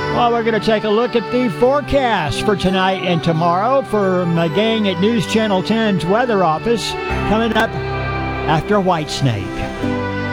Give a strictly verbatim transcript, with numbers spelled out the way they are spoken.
Well, we're going to take a look at the forecast for tonight and tomorrow from the gang at News Channel ten's Weather Office coming up after Whitesnake.